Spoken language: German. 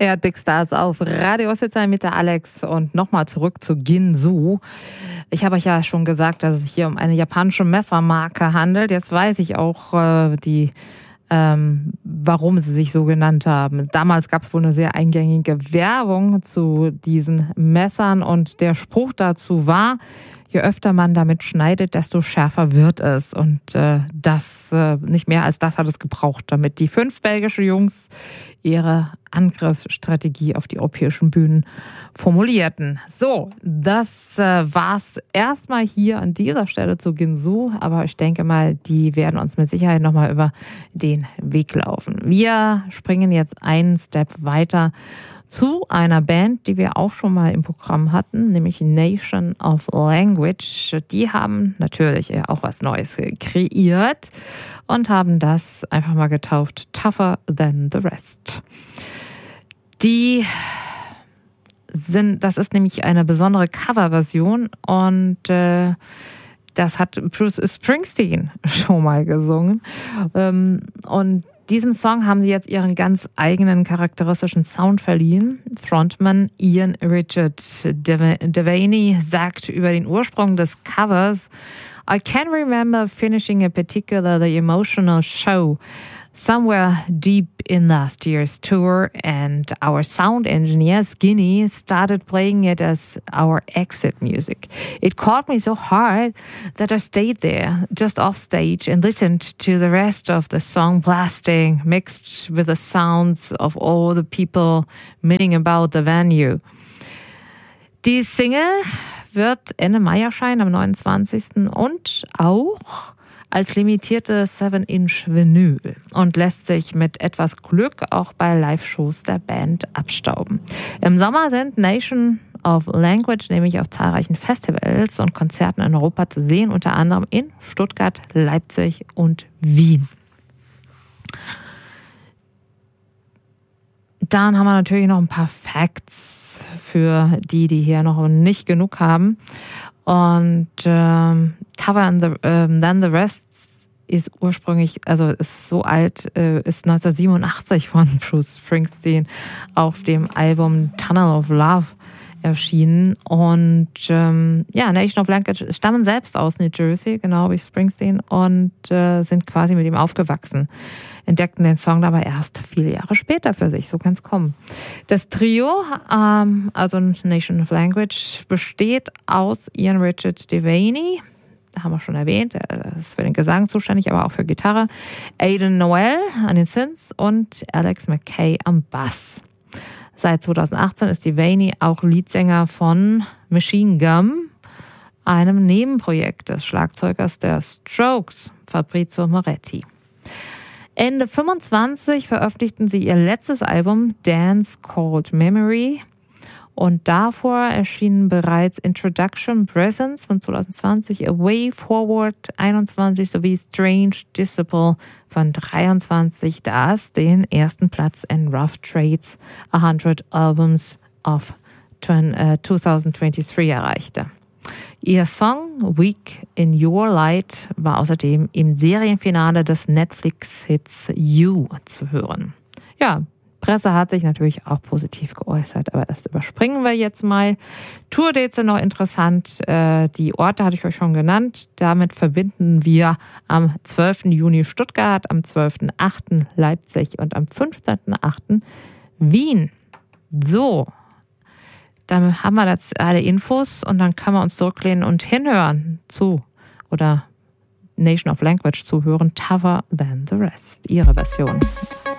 Ja, Big Stars auf Radio Ostsee mit der Alex und nochmal zurück zu Ginsu. Ich habe euch ja schon gesagt, dass es sich hier um eine japanische Messermarke handelt. Jetzt weiß ich auch warum sie sich so genannt haben. Damals gab es wohl eine sehr eingängige Werbung zu diesen Messern und der Spruch dazu war: Je öfter man damit schneidet, desto schärfer wird es. Und nicht mehr als das hat es gebraucht, damit die 5 belgische Jungs ihre Angriffsstrategie auf die europäischen Bühnen formulierten. So, das war's erstmal hier an dieser Stelle zu Ginsu. Aber ich denke mal, die werden uns mit Sicherheit nochmal über den Weg laufen. Wir springen jetzt einen Step weiter zu einer Band, die wir auch schon mal im Programm hatten, nämlich Nation of Language. Die haben natürlich auch was Neues kreiert und haben das einfach mal getauft Tougher Than the Rest. Das ist nämlich eine besondere Coverversion und das hat Bruce Springsteen schon mal gesungen. Und diesem Song haben sie jetzt ihren ganz eigenen charakteristischen Sound verliehen. Frontman Ian Richard Devaney sagt über den Ursprung des Covers: I can remember finishing a particularly emotional show somewhere deep in last year's tour, and our sound engineer, Skinny, started playing it as our exit music. It caught me so hard that I stayed there, just off stage, and listened to the rest of the song blasting, mixed with the sounds of all the people milling about the venue. Die Single wird Ende Mai erscheinen, am 29. und auch als limitierte 7-Inch Vinyl und lässt sich mit etwas Glück auch bei Live-Shows der Band abstauben. Im Sommer sind Nation of Language nämlich auf zahlreichen Festivals und Konzerten in Europa zu sehen, unter anderem in Stuttgart, Leipzig und Wien. Dann haben wir natürlich noch ein paar Facts für die hier noch nicht genug haben. Und Tougher Than the Rest ist ursprünglich, also ist so alt, ist 1987 von Bruce Springsteen auf dem Album Tunnel of Love erschienen. Und Nation of Language stammen selbst aus New Jersey, genau wie Springsteen, und sind quasi mit ihm aufgewachsen. Entdeckten den Song aber erst viele Jahre später für sich. So kann es kommen. Das Trio, also Nation of Language, besteht aus Ian Richard Devaney, haben wir schon erwähnt, er ist für den Gesang zuständig, aber auch für Gitarre, Aidan Noel an den Synths und Alex McKay am Bass. Seit 2018 ist Devaney auch Leadsänger von Machine Gum, einem Nebenprojekt des Schlagzeugers der Strokes, Fabrizio Moretti. Ende 25 veröffentlichten sie ihr letztes Album Dance Called Memory und davor erschienen bereits Introduction Presence von 2020, A Way Forward 21 sowie Strange Disciple von 23, das den ersten Platz in Rough Trades 100 Albums of 2023 erreichte. Ihr Song Week in Your Light war außerdem im Serienfinale des Netflix-Hits You zu hören. Ja, Presse hat sich natürlich auch positiv geäußert, aber das überspringen wir jetzt mal. Tourdates sind noch interessant. Die Orte hatte ich euch schon genannt. Damit verbinden wir am 12. Juni Stuttgart, am 12.8. Leipzig und am 15.8. Wien. So. Dann haben wir jetzt alle Infos und dann können wir uns zurücklehnen und hinhören oder Nation of Language zuhören. Tougher Than the Rest, ihre Version.